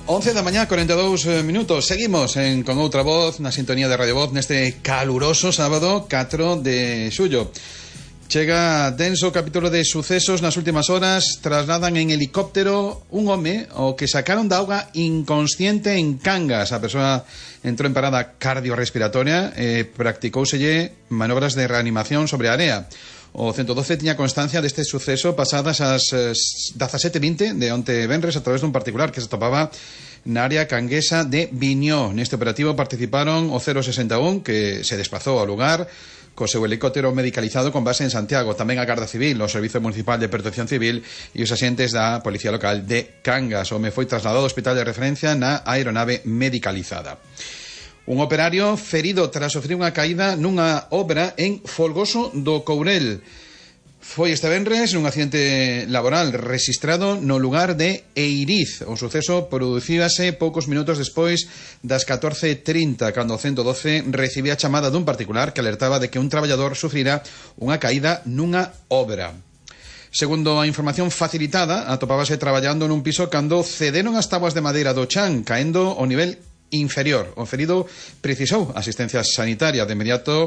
11 da mañá, 42 minutos. Seguimos con outra voz na sintonía de Radio Voz neste caluroso sábado 4 de xullo. Chega denso capítulo de sucesos nas últimas horas. Trasladan en helicóptero un home o que sacaron da auga inconsciente en Cangas. A persoa entrou en parada cardiorrespiratoria e practicóuselle manobras de reanimación sobre a area. O 112 tiña constancia deste suceso pasadas as 17:20 de onte venres a través dun particular que se topaba na área canguesa de Viñó. Neste operativo participaron o 061, que se desplazou ao lugar co seu helicóptero medicalizado con base en Santiago, tamén a Garda Civil, o Servicio Municipal de Protección Civil e os axentes da Policía Local de Cangas. O home foi trasladado ao hospital de referencia na aeronave medicalizada. Un operario ferido tras sofrer unha caída nunha obra en Folgoso do Courel. Foi este venres un accidente laboral registrado no lugar de Eiriz. O suceso producíase poucos minutos despois das 14:30, cando o 112 recibía a chamada dun particular que alertaba de que un traballador sufrira unha caída nunha obra. Segundo a información facilitada, atopábase traballando nun piso cando cederon as táboas de madeira do chan, caendo ao nivel inferior. O ferido precisou asistencia sanitaria. De inmediato,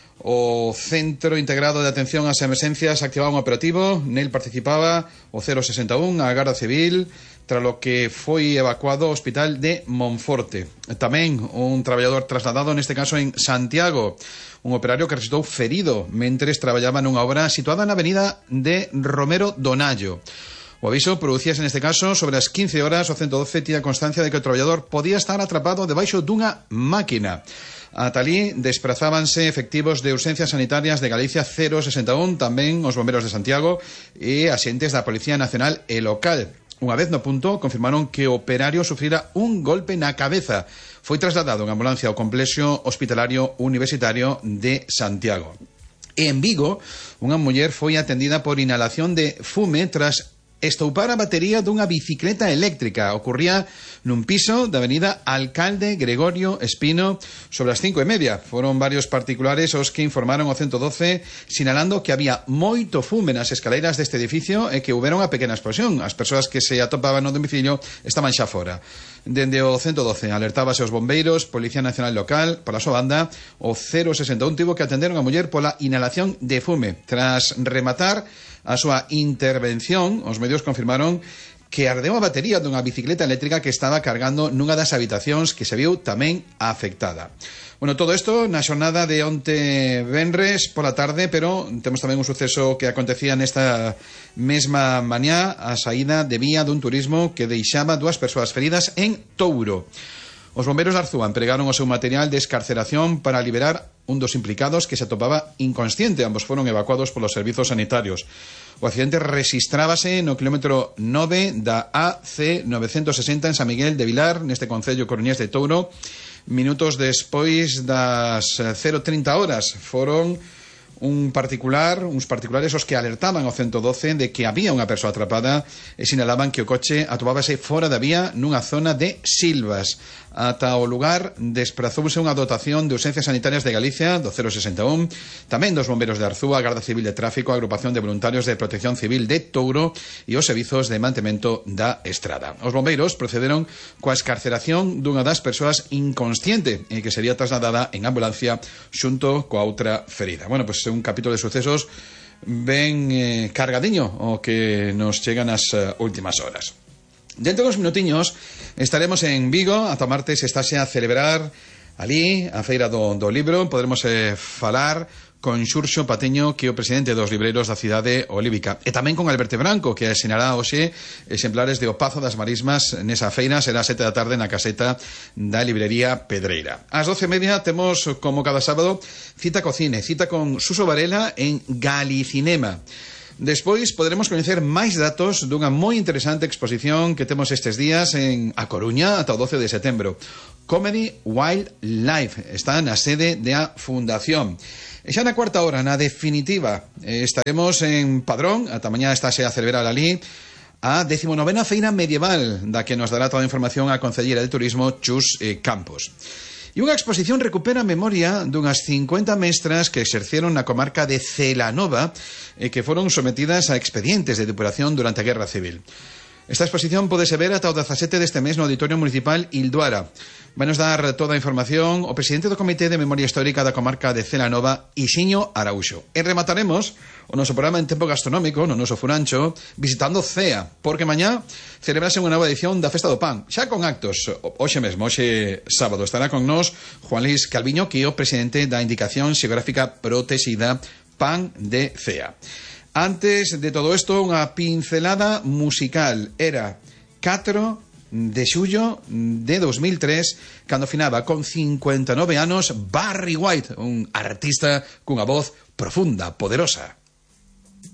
o Centro Integrado de Atención ás Emerxencias activaba un operativo. Nel participaba o 061, a Garda Civil, tras lo que foi evacuado ao hospital de Monforte. Tamén un traballador trasladado, neste caso en Santiago, un operario que resultou ferido mentres traballaba nunha obra situada na avenida de Romero Donallo. O aviso producíase neste caso sobre as 15 horas. O 112 tiña constancia de que o traballador podía estar atrapado debaixo dunha máquina. Ata alí desprazábanse efectivos de urxencias sanitarias de Galicia 061, tamén os bomberos de Santiago e axentes da Policía Nacional e local. Unha vez no punto, confirmaron que o operario sufrira un golpe na cabeza. Foi trasladado en ambulancia ao complexo hospitalario universitario de Santiago. E en Vigo, unha muller foi atendida por inhalación de fume tras estoupar a batería dunha bicicleta eléctrica. Ocurría nun piso da avenida Alcalde Gregorio Espino sobre as 5:30. Foron varios particulares os que informaron ao 112 sinalando que había moito fume nas escaleiras deste edificio e que houbera unha pequena explosión. As persoas que se atopaban no domicilio estaban xa fora. Dende o 112 alertábase aos bombeiros, Policía Nacional Local. Pola súa banda, o 061 tivo que atender unha muller pola inhalación de fume. Tras rematar a súa intervención, os medios confirmaron que ardeu a batería dunha bicicleta eléctrica que estaba cargando nunha das habitacións que se viu tamén afectada. Bueno, todo isto na xornada de onte venres pola tarde, pero temos tamén un suceso que acontecía nesta mesma mañá, a saída de vía dun turismo que deixaba 2 persoas feridas en Touro. Os bombeiros de Arzúa empregaron o seu material de escarceración para liberar un dos implicados que se atopaba inconsciente. Ambos foron evacuados polos servizos sanitarios. O accidente rexistrábase no kilómetro 9 da AC 960 en San Miguel de Vilar, neste concello coruñés de Touro. Minutos despois das 0:30 horas foron uns particulares os que alertaban ao 112 de que había unha persoa atrapada e sinalaban que o coche atopábase fora da vía nunha zona de Silvas. Ata o lugar desprazouse unha dotación de urxencias sanitarias de Galicia do 061, tamén dos bomberos de Arzúa, Garda Civil de Tráfico, a Agrupación de Voluntarios de Protección Civil de Touro e os servizos de mantemento da estrada. Os bombeiros procederon coa escarceración dunha das persoas inconsciente e que sería trasladada en ambulancia xunto coa outra ferida. Bueno, pois un capítulo de sucesos ben cargadiño o que nos chegan nas últimas horas. Dentro dos minutiños estaremos en Vigo. Ata martes estáse a celebrar ali a Feira do Libro. Podremos falar con Xurxo Patiño, que é o presidente dos libreiros da cidade olívica, e tamén con Alberto Branco, que asinará hoxe exemplares de O Pazo das Marismas nesa feira. Será a 7 da tarde na caseta da librería Pedreira. Ás 12:30 temos, como cada sábado, cita co cine, cita con Suso Varela en Galicinema. Despois poderemos coñecer máis datos dunha moi interesante exposición que temos estes días en A Coruña ata o 12 de setembro. Comedy Wildlife está na sede da Fundación. E xa na cuarta hora, na definitiva, estaremos en Padrón. Ata mañá estáse a celebrar ali a 19ª Feira Medieval, da que nos dará toda a información a Concelleira de Turismo, Chus Campos. E unha exposición recupera a memoria dunhas 50 mestras que exerceron na comarca de Celanova e que foron sometidas a expedientes de depuración durante a Guerra Civil. Esta exposición podese ver ata o 17 deste mes no Auditorio Municipal Ilduara. Vai nos dar toda a información o presidente do Comité de Memoria Histórica da comarca de Celanova, Ixiño Araúxo. E remataremos o noso programa en tempo gastronómico, no noso furancho, visitando CEA, porque mañá celebrase unha nova edición da Festa do Pan, xa con actos. Hoxe mesmo, hoxe sábado, estará con nós Juan Luis Calviño, que é o presidente da Indicación Xeográfica Protexida Pan de CEA. Antes de todo isto, unha pincelada musical. Era 4 de xullo de 2003, cando finaba con 59 anos Barry White, un artista cunha voz profunda, poderosa.